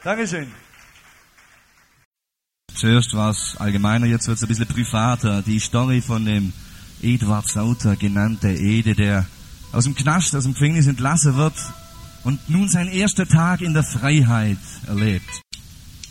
Dankeschön. Zuerst war es allgemeiner, jetzt wird es ein bisschen privater. Die Story von dem Eduard Sauter, genannt der Ede, der aus dem Knast, aus dem Gefängnis entlassen wird und nun seinen ersten Tag in der Freiheit erlebt.